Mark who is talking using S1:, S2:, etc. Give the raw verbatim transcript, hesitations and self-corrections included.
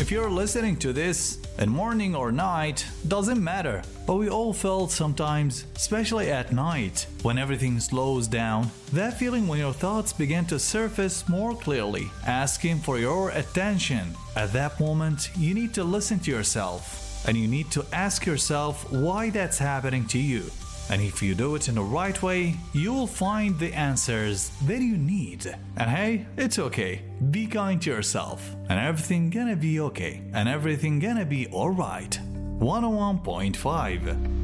S1: If you're listening to this in morning or night, doesn't matter. But we all felt sometimes, especially at night, when everything slows down, that feeling when your thoughts begin to surface more clearly, asking for your attention. At that moment, you need to listen to yourself, and you need to ask yourself why that's happening to you. And if you do it in the right way, you will find the answers that you need. And hey, it's okay. Be kind to yourself. And everything gonna be okay. And everything gonna be alright. one oh one point five